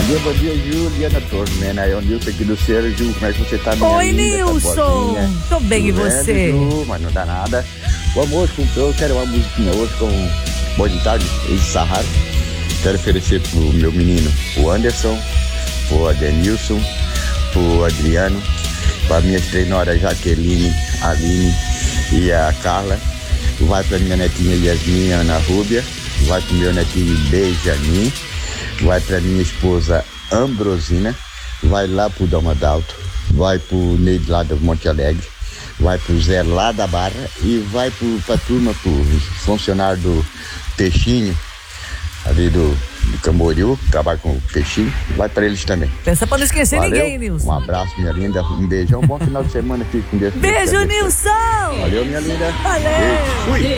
Bom dia, Juliana Tormena. É o Nilson aqui do Sérgio. Como é que você tá, minha Oi, linda? Nilson. Tô bem, e você? Ju, mas não dá nada. O amor comprou, eu quero uma musiquinha hoje com Boa de Tarde, ex-Sahara. Quero oferecer pro meu menino, o Anderson, pro Adenilson, pro Adriano, pra minhas treinoras Jaqueline, Aline e a Carla. Vai pra minha netinha Yasmin, Ana Rúbia. Vai pro meu netinho Benjamin. Vai pra minha esposa Ambrosina. Vai lá pro Dalmadalto. Vai pro Neide lá do Monte Alegre. Vai pro Zé lá da Barra. E vai pra turma, pro funcionário do Peixinho, ali do Camboriú, trabalha com o Peixinho. Vai pra eles também. Pensa pra não esquecer. Valeu. Ninguém, Nilson. Um abraço, minha linda. Um beijão. Bom final de semana. Fique com Deus. Beijo, Nilson. Valeu, minha linda. Valeu. Beijo. Fui.